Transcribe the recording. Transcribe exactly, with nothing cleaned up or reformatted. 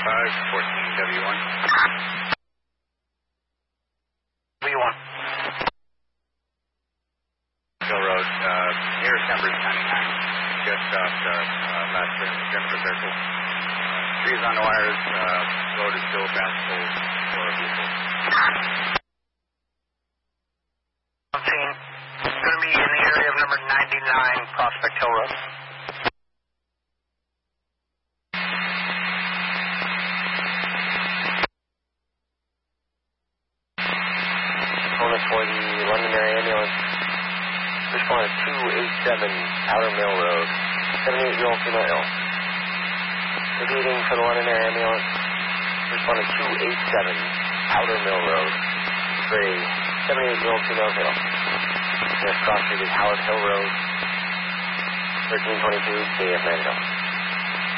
five, fourteen W one. W one. Hill Road, uh, nearest number is ninety-nine, just off the uh, last Jennifer Circle. Uh, trees on the wires, uh, road is still passable for vehicles. seventeen, going to be in the area of number ninety-nine, Prospect Hill Road. For the Londonderry ambulance, respond to two eighty-seven Outer Mill Road, seventy-eight-year-old female ill. Repeating for the Londonderry ambulance, respond to two eighty-seven Outer Mill Road, for a seventy-eight-year-old female ill. Next cross street is Howard Hill Road, thirteen twenty-two K F nine.